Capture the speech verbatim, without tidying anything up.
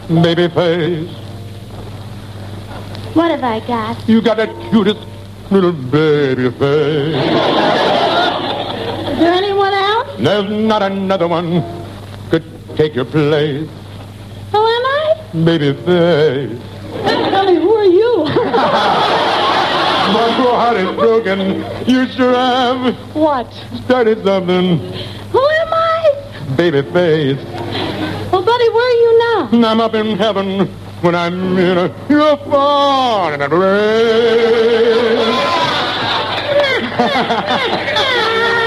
baby face. What have I got? You got that cutest little baby face. Is there anyone else? There's not another one could take your place. Who am I? Baby face. Tell me, who are you? My poor heart is broken. You sure have What? started something. Who am I? Baby face. Well, buddy, where are you now? I'm up in heaven when I'm in a your fall in a rain.